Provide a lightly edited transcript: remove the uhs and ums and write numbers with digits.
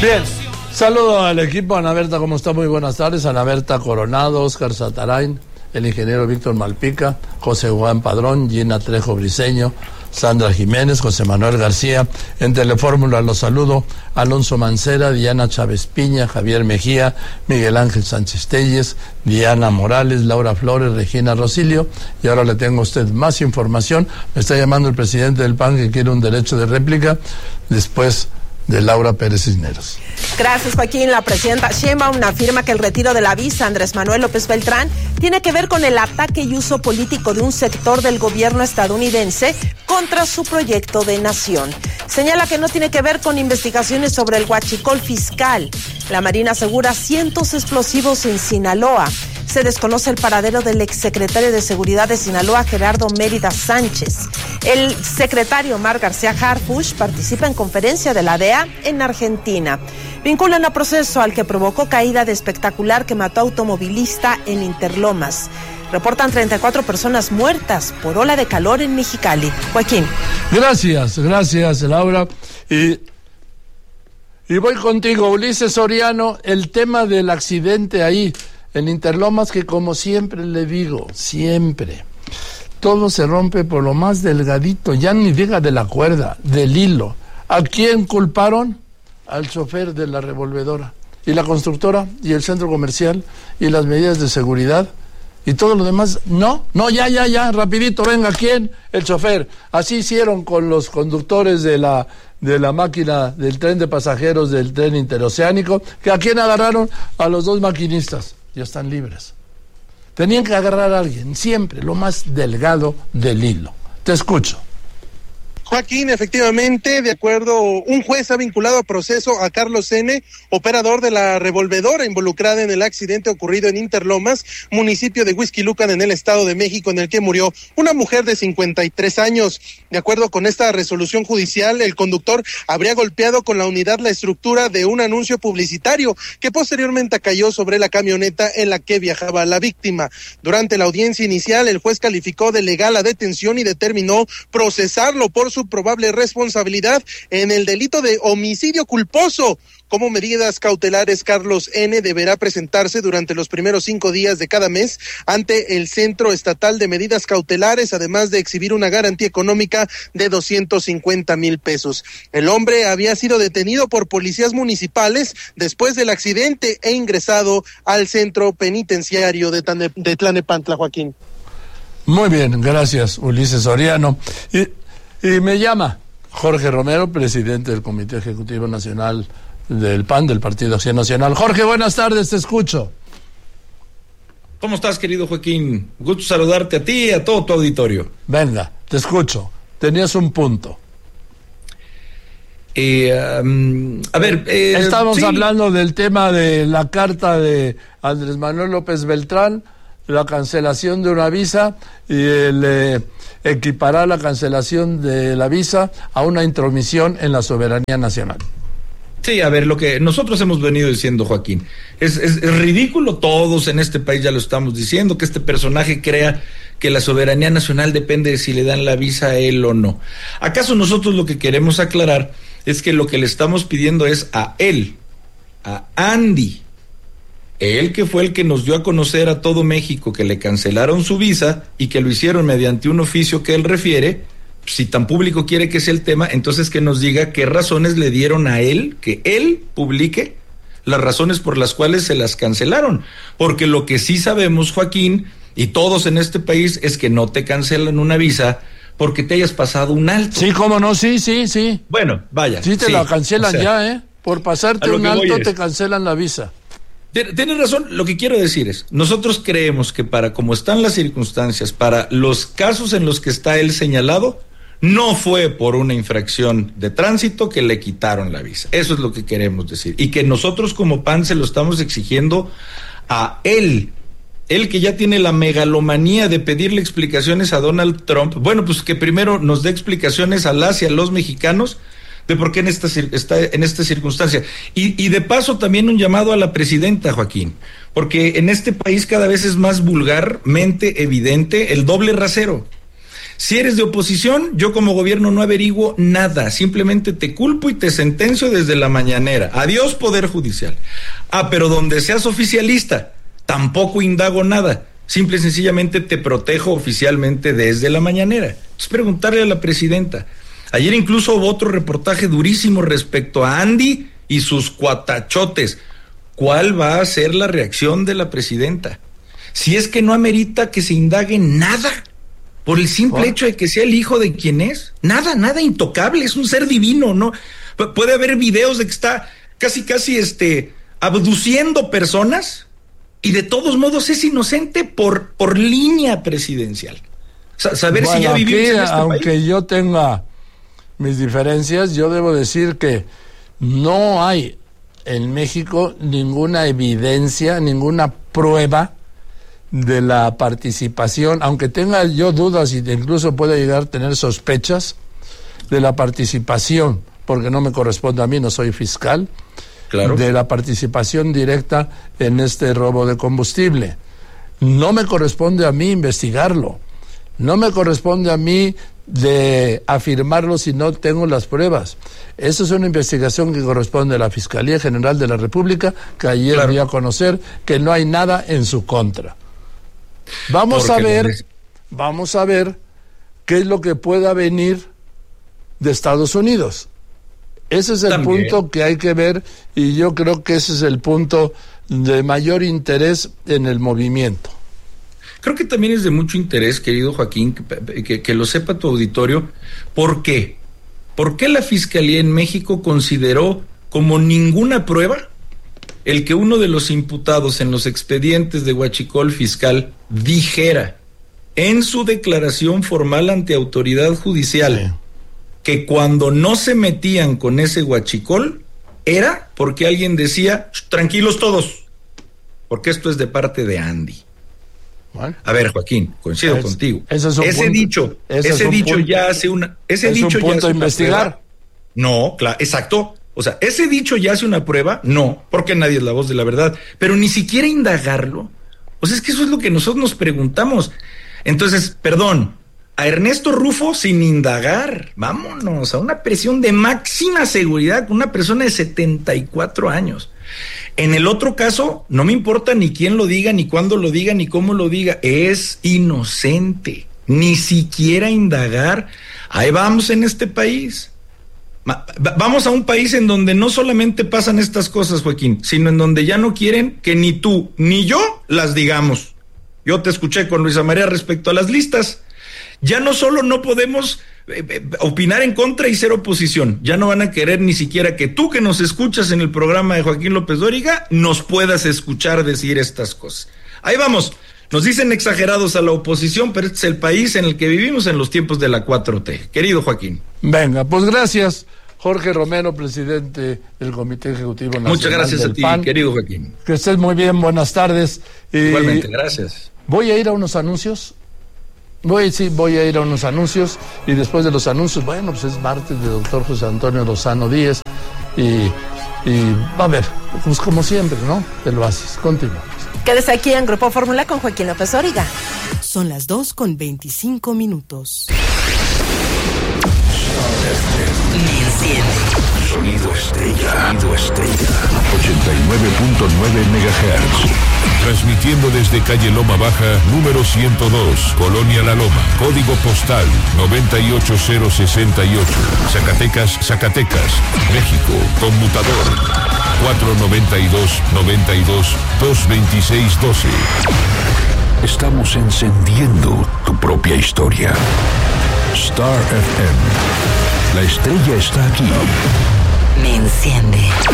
Bien, saludo al equipo. Ana Berta, ¿cómo está? Muy buenas tardes. Ana Berta Coronado, Oscar Satarain, el ingeniero Víctor Malpica, José Juan Padrón, Gina Trejo Briceño, Sandra Jiménez, José Manuel García. En Telefórmula los saludo Alonso Mancera, Diana Chávez Piña, Javier Mejía, Miguel Ángel Sánchez Telles, Diana Morales, Laura Flores, Regina Rosilio. Y ahora le tengo a usted más información. Me está llamando el presidente del PAN que quiere un derecho de réplica después de Laura Pérez Cisneros. Gracias, Joaquín. La presidenta Sheinbaum afirma que el retiro de la visa Andrés Manuel López Beltrán tiene que ver con el ataque y uso político de un sector del gobierno estadounidense contra su proyecto de nación. Señala que no tiene que ver con investigaciones sobre el huachicol fiscal. La Marina asegura cientos explosivos en Sinaloa. Se desconoce el paradero del exsecretario de Seguridad de Sinaloa, Gerardo Mérida Sánchez. El secretario Omar García Harfuch participa en conferencia de la DEA en Argentina. Vinculan a proceso al que provocó caída de espectacular que mató a automovilista en Interlomas. Reportan 34 personas muertas por ola de calor en Mexicali. Joaquín. Gracias, Laura. Y voy contigo, Ulises Soriano, el tema del accidente ahí en Interlomas, que como siempre le digo, siempre, todo se rompe por lo más delgadito, ya ni diga de la cuerda, del hilo. ¿A quién culparon? Al chofer de la revolvedora. Y la constructora, y el centro comercial, y las medidas de seguridad, y todo lo demás, ya, rapidito, venga, ¿quién? El chofer. Así hicieron con los conductores de la máquina del tren de pasajeros del tren interoceánico, que ¿a quién agarraron? A los dos maquinistas. Ya están libres. Tenían que agarrar a alguien, siempre, lo más delgado del hilo. Te escucho. Joaquín, efectivamente, de acuerdo, un juez ha vinculado a proceso a Carlos N., operador de la revolvedora involucrada en el accidente ocurrido en Interlomas, municipio de Huixquilucan, en el Estado de México, en el que murió una mujer de 53 años. De acuerdo con esta resolución judicial, el conductor habría golpeado con la unidad la estructura de un anuncio publicitario que posteriormente cayó sobre la camioneta en la que viajaba la víctima. Durante la audiencia inicial, el juez calificó de legal la detención y determinó procesarlo por su probable responsabilidad en el delito de homicidio culposo. Como medidas cautelares, Carlos N. deberá presentarse durante los primeros 5 días de cada mes ante el Centro Estatal de Medidas Cautelares, además de exhibir una garantía económica de 250,000 pesos. El hombre había sido detenido por policías municipales después del accidente e ingresado al centro penitenciario de Tlalnepantla, Joaquín. Muy bien, gracias, Ulises Soriano. Y me llama Jorge Romero, presidente del Comité Ejecutivo Nacional del PAN, del Partido Acción Nacional. Jorge, buenas tardes, te escucho. ¿Cómo estás, querido Joaquín? Gusto saludarte a ti y a todo tu auditorio. Venga, te escucho. Tenías un punto. Estábamos hablando del tema de la carta de Andrés Manuel López Beltrán, la cancelación de una visa y el equiparar la cancelación de la visa a una intromisión en la soberanía nacional. Sí, a ver, lo que nosotros hemos venido diciendo, Joaquín, es ridículo, todos en este país ya lo estamos diciendo, que este personaje crea que la soberanía nacional depende de si le dan la visa a él o no. ¿Acaso nosotros lo que queremos aclarar es que lo que le estamos pidiendo es a él, a Andy, él que fue el que nos dio a conocer a todo México que le cancelaron su visa y que lo hicieron mediante un oficio que él refiere? Si tan público quiere que sea el tema, entonces que nos diga qué razones le dieron a él, que él publique las razones por las cuales se las cancelaron. Porque lo que sí sabemos, Joaquín, y todos en este país, es que no te cancelan una visa porque te hayas pasado un alto. Sí, cómo no, sí. Bueno, vaya. Sí, te la cancelan ya, Por pasarte un alto te cancelan la visa. Tienes razón, lo que quiero decir es, nosotros creemos que para como están las circunstancias, para los casos en los que está él señalado, no fue por una infracción de tránsito que le quitaron la visa. Eso es lo que queremos decir. Y que nosotros como PAN se lo estamos exigiendo a él que ya tiene la megalomanía de pedirle explicaciones a Donald Trump. Bueno, pues que primero nos dé explicaciones a las y a los mexicanos de por qué está en esta circunstancia. Y de paso también un llamado a la presidenta, Joaquín, porque en este país cada vez es más vulgarmente evidente el doble rasero. Si eres de oposición, yo como gobierno no averiguo nada, simplemente te culpo y te sentencio desde la mañanera. Adiós Poder Judicial. Pero donde seas oficialista, tampoco indago nada, simple y sencillamente te protejo oficialmente desde la mañanera. Es preguntarle a la presidenta. Ayer incluso hubo otro reportaje durísimo respecto a Andy y sus cuatachotes. ¿Cuál va a ser la reacción de la presidenta? Si es que no amerita que se indague nada, por el simple hecho de que sea el hijo de quien es. Nada intocable, es un ser divino, ¿no? Puede haber videos de que está casi abduciendo personas y de todos modos es inocente por línea presidencial. Saber si ya vivimos en este aunque país. Yo tenga mis diferencias, yo debo decir que no hay en México ninguna evidencia, ninguna prueba de la participación, aunque tenga yo dudas y incluso pueda llegar a tener sospechas de la participación, porque no me corresponde a mí, no soy fiscal, Claro. de la participación directa en este robo de combustible. No me corresponde a mí investigarlo, no me corresponde a mí de afirmarlo si no tengo las pruebas. Esa es una investigación que corresponde a la Fiscalía General de la República, que ayer dio a conocer que no hay nada en su contra. Vamos a ver qué es lo que pueda venir de Estados Unidos. Ese es el punto que hay que ver, y yo creo que ese es el punto de mayor interés en el movimiento. Creo que también es de mucho interés, querido Joaquín, que lo sepa tu auditorio. ¿Por qué? ¿Por qué la Fiscalía en México consideró como ninguna prueba el que uno de los imputados en los expedientes de huachicol fiscal dijera en su declaración formal ante autoridad judicial que cuando no se metían con ese huachicol era porque alguien decía, tranquilos todos, porque esto es de parte de Andy? Bueno, a ver, Joaquín, coincido contigo. Ese dicho ya hace una... Ese dicho un punto ya a investigar. No, claro, exacto. O sea, ese dicho ya hace una prueba, no, porque nadie es la voz de la verdad, pero ni siquiera indagarlo. O sea, es que eso es lo que nosotros nos preguntamos. Entonces, perdón, a Ernesto Rufo sin indagar, vámonos a una prisión de máxima seguridad con una persona de 74 años. En el otro caso, no me importa ni quién lo diga, ni cuándo lo diga, ni cómo lo diga, es inocente, ni siquiera indagar. Ahí vamos en este país. Vamos a un país en donde no solamente pasan estas cosas, Joaquín, sino en donde ya no quieren que ni tú ni yo las digamos. Yo te escuché con Luisa María respecto a las listas. Ya no solo no podemos opinar en contra y ser oposición, ya no van a querer ni siquiera que tú, que nos escuchas en el programa de Joaquín López Dóriga, nos puedas escuchar decir estas cosas. Ahí vamos. Nos dicen exagerados a la oposición, pero este es el país en el que vivimos en los tiempos de la 4T. Querido Joaquín. Venga, pues gracias, Jorge Romero, presidente del Comité Ejecutivo Nacional. Muchas gracias a ti, PAN. querido Joaquín. Que estés muy bien, buenas tardes. Igualmente, gracias. Voy a ir a unos anuncios. Voy a ir a unos anuncios, y después de los anuncios, bueno, pues es martes de doctor José Antonio Lozano Díez, y va a ver, pues como siempre, ¿no? Te lo haces. Continuamos. Quédese aquí en Grupo Fórmula con Joaquín López Dóriga. Son las 2:25. Sonido Estrella. 89.9 MHz. Transmitiendo desde calle Loma Baja, número 102, Colonia La Loma, código postal 98068, Zacatecas, México, conmutador 492-92-226-12. Estamos encendiendo tu propia historia. Star FM. La estrella está aquí. Me enciende.